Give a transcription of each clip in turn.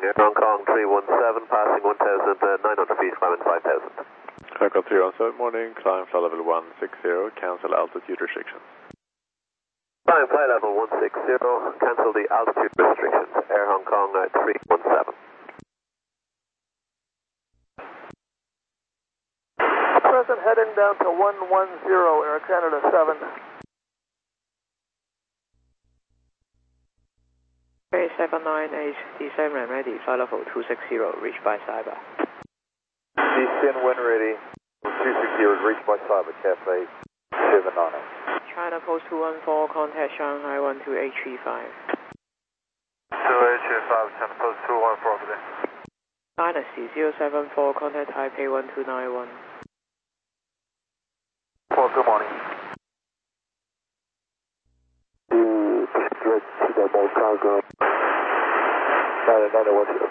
Air Hong Kong 317, passing 1,900 feet, climbing 5,000. Hong Kong 317, morning, climb flight level 160, cancel altitude restrictions. Climb flight level 160, cancel the altitude restrictions, Air Hong Kong 317. Present heading down to 110, Air Canada 7. 798, descend when ready, flight level 260, reached by Cyber. Descend when ready, 260 is reached by Cyber, Cafe 798. China Post 214, contact Shanghai 12835. 2835, China Post 214, good day. Dynasty 074, contact Taipei 1291. Well, good morning. Stretch to the Chicago. 910.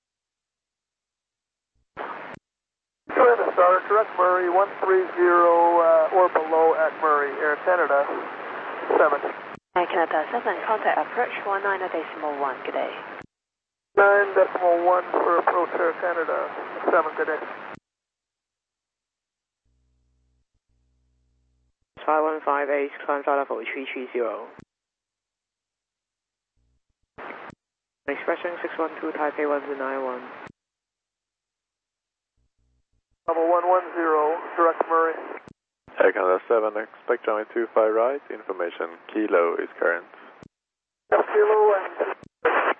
Joanna Star, direct Murray 130 or below at Murray, Air Canada 7. Air Canada 7, contact approach 19.1, good day. 9.1 for approach Air Canada 7, good day. 5158, climb flight level 330. Expression 612, Taipei 1291. Level 110, direct Murray. Air Canada 7, expect runway 25 right, information, Kilo is current. Kilo and